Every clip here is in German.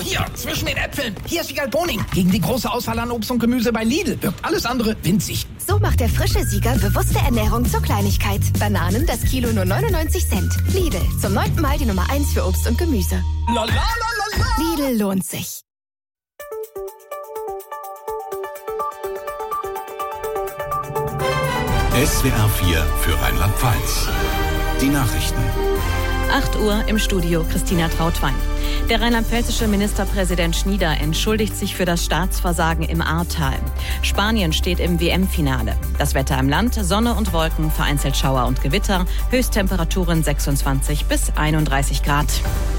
hier, zwischen den Äpfeln. Hier ist Siegerl Boning. Gegen die große Auswahl an Obst und Gemüse bei Lidl wirkt alles andere winzig. So macht der frische Sieger bewusste Ernährung zur Kleinigkeit. Bananen, das Kilo nur 99 Cent. Lidl, zum 9. Mal die Nummer 1 für Obst und Gemüse. La, la, la, la, la. Lidl lohnt sich. SWR 4 für Rheinland-Pfalz. Die Nachrichten. 8 Uhr im Studio, Christina Trautwein. Der rheinland-pfälzische Ministerpräsident Schnieder entschuldigt sich für das Staatsversagen im Ahrtal. Spanien steht im WM-Finale. Das Wetter im Land, Sonne und Wolken, vereinzelt Schauer und Gewitter, Höchsttemperaturen 26 bis 31 Grad.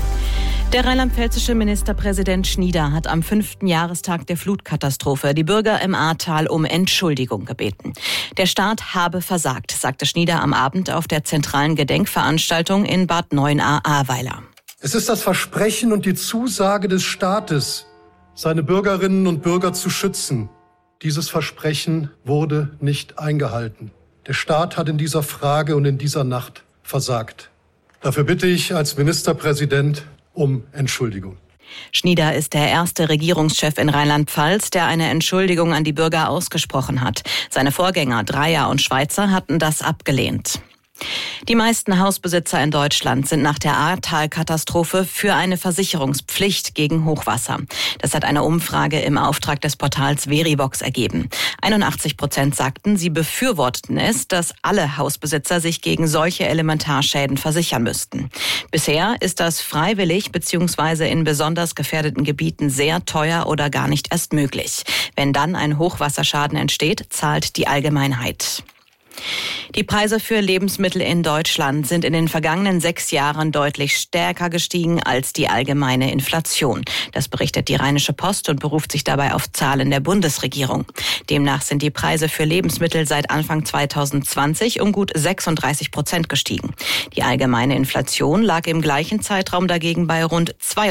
Der rheinland-pfälzische Ministerpräsident Schnieder hat am 5. Jahrestag der Flutkatastrophe die Bürger im Ahrtal um Entschuldigung gebeten. Der Staat habe versagt, sagte Schnieder am Abend auf der zentralen Gedenkveranstaltung in Bad Neuenahr-Ahrweiler. Es ist das Versprechen und die Zusage des Staates, seine Bürgerinnen und Bürger zu schützen. Dieses Versprechen wurde nicht eingehalten. Der Staat hat in dieser Frage und in dieser Nacht versagt. Dafür bitte ich als Ministerpräsident um Entschuldigung. Schnieder ist der erste Regierungschef in Rheinland-Pfalz, der eine Entschuldigung an die Bürger ausgesprochen hat. Seine Vorgänger Dreyer und Schweizer hatten das abgelehnt. Die meisten Hausbesitzer in Deutschland sind nach der Ahrtal-Katastrophe für eine Versicherungspflicht gegen Hochwasser. Das hat eine Umfrage im Auftrag des Portals Verivox ergeben. 81% sagten, sie befürworteten es, dass alle Hausbesitzer sich gegen solche Elementarschäden versichern müssten. Bisher ist das freiwillig bzw. in besonders gefährdeten Gebieten sehr teuer oder gar nicht erst möglich. Wenn dann ein Hochwasserschaden entsteht, zahlt die Allgemeinheit. Die Preise für Lebensmittel in Deutschland sind in den vergangenen 6 Jahren deutlich stärker gestiegen als die allgemeine Inflation. Das berichtet die Rheinische Post und beruft sich dabei auf Zahlen der Bundesregierung. Demnach sind die Preise für Lebensmittel seit Anfang 2020 um gut 36% gestiegen. Die allgemeine Inflation lag im gleichen Zeitraum dagegen bei rund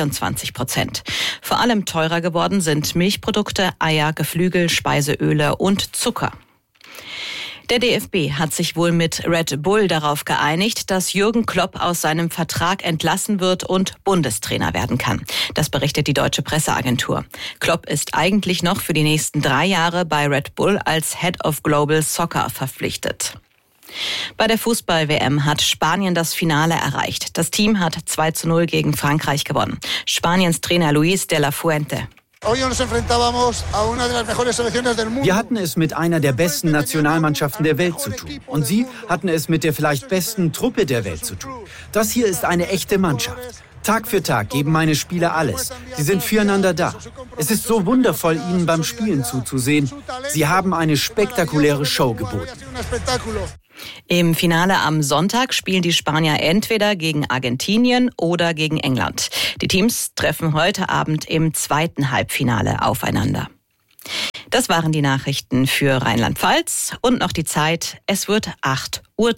22%. Vor allem teurer geworden sind Milchprodukte, Eier, Geflügel, Speiseöle und Zucker. Der DFB hat sich wohl mit Red Bull darauf geeinigt, dass Jürgen Klopp aus seinem Vertrag entlassen wird und Bundestrainer werden kann. Das berichtet die deutsche Presseagentur. Klopp ist eigentlich noch für die nächsten 3 Jahre bei Red Bull als Head of Global Soccer verpflichtet. Bei der Fußball-WM hat Spanien das Finale erreicht. Das Team hat 2:0 gegen Frankreich gewonnen. Spaniens Trainer Luis de la Fuente. Wir hatten es mit einer der besten Nationalmannschaften der Welt zu tun. Und sie hatten es mit der vielleicht besten Truppe der Welt zu tun. Das hier ist eine echte Mannschaft. Tag für Tag geben meine Spieler alles. Sie sind füreinander da. Es ist so wundervoll, ihnen beim Spielen zuzusehen. Sie haben eine spektakuläre Show geboten. Im Finale am Sonntag spielen die Spanier entweder gegen Argentinien oder gegen England. Die Teams treffen heute Abend im 2. Halbfinale aufeinander. Das waren die Nachrichten für Rheinland-Pfalz und noch die Zeit. Es wird 8:03 Uhr.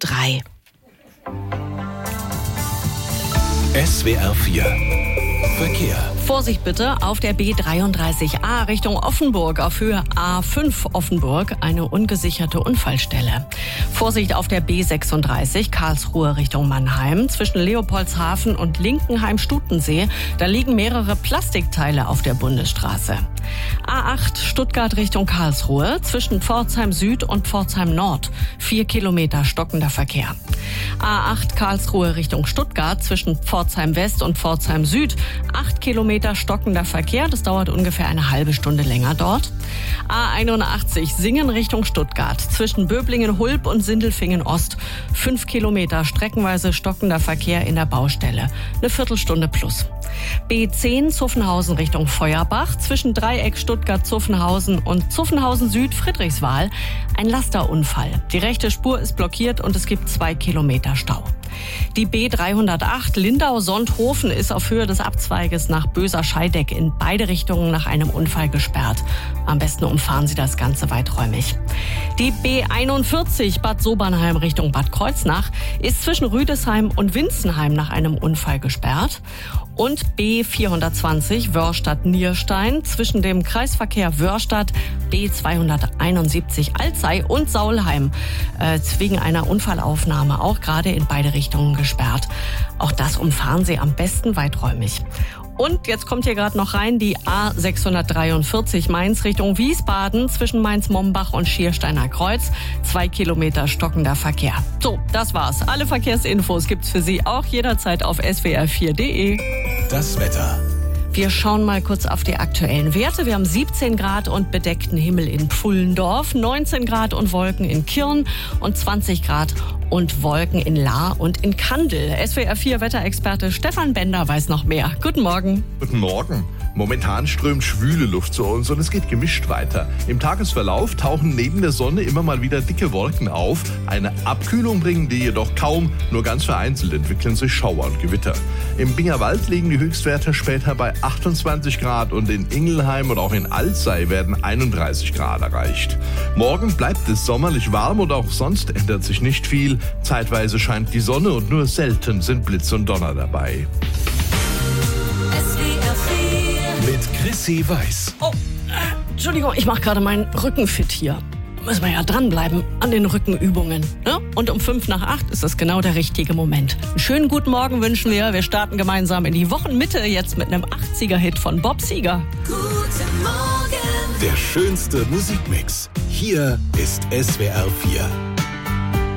SWR 4 Verkehr. Vorsicht bitte auf der B33a Richtung Offenburg auf Höhe A5 Offenburg, eine ungesicherte Unfallstelle. Vorsicht auf der B36 Karlsruhe Richtung Mannheim zwischen Leopoldshafen und Linkenheim-Stutensee. Da liegen mehrere Plastikteile auf der Bundesstraße. A8 Stuttgart Richtung Karlsruhe zwischen Pforzheim Süd und Pforzheim Nord. 4 Kilometer stockender Verkehr. A8 Karlsruhe Richtung Stuttgart zwischen Pforzheim West und Pforzheim Süd. 8 Kilometer stockender Verkehr, das dauert ungefähr eine halbe Stunde länger dort. A81 Singen Richtung Stuttgart zwischen Böblingen-Hulb und Sindelfingen Ost. 5 Kilometer streckenweise stockender Verkehr in der Baustelle. Eine Viertelstunde plus. B10 Zuffenhausen Richtung Feuerbach zwischen Dreieck Stuttgart-Zuffenhausen und Zuffenhausen Süd Friedrichswal. Ein Lasterunfall. Die rechte Spur ist blockiert und es gibt 2 Kilometer Stau. Die B308 Lindau-Sonthofen ist auf Höhe des Abzweiges nach Böser-Scheideck in beide Richtungen nach einem Unfall gesperrt. Am besten umfahren Sie das Ganze weiträumig. Die B41 Bad Sobernheim Richtung Bad Kreuznach ist zwischen Rüdesheim und Winzenheim nach einem Unfall gesperrt. Und B420 Wörstadt-Nierstein zwischen dem Kreisverkehr Wörstadt, B271 Alzey und Saulheim wegen einer Unfallaufnahme auch gerade in beide Richtungen Richtungen gesperrt. Auch das umfahren Sie am besten weiträumig. Und jetzt kommt hier gerade noch rein die A643 Mainz Richtung Wiesbaden zwischen Mainz-Mombach und Schiersteiner Kreuz. 2 Kilometer stockender Verkehr. So, das war's. Alle Verkehrsinfos gibt's für Sie auch jederzeit auf swr4.de. Das Wetter. Wir schauen mal kurz auf die aktuellen Werte. Wir haben 17 Grad und bedeckten Himmel in Pfullendorf, 19 Grad und Wolken in Kirn und 20 Grad und Wolken in Lahr und in Kandel. SWR4-Wetterexperte Stefan Bender weiß noch mehr. Guten Morgen. Guten Morgen. Momentan strömt schwüle Luft zu uns und es geht gemischt weiter. Im Tagesverlauf tauchen neben der Sonne immer mal wieder dicke Wolken auf. Eine Abkühlung bringen die jedoch kaum, nur ganz vereinzelt entwickeln sich Schauer und Gewitter. Im Bingerwald liegen die Höchstwerte später bei 28 Grad und in Ingelheim und auch in Alzey werden 31 Grad erreicht. Morgen bleibt es sommerlich warm und auch sonst ändert sich nicht viel. Zeitweise scheint die Sonne und nur selten sind Blitz und Donner dabei. Mit Chrissy Weiß. Oh, Entschuldigung, ich mache gerade meinen Rücken fit hier. Müssen wir ja dranbleiben an den Rückenübungen. Ne? Und um 7:55 ist das genau der richtige Moment. Einen schönen guten Morgen wünschen wir. Wir starten gemeinsam in die Wochenmitte jetzt mit einem 80er-Hit von Bob Seger. Der schönste Musikmix. Hier ist SWR 4.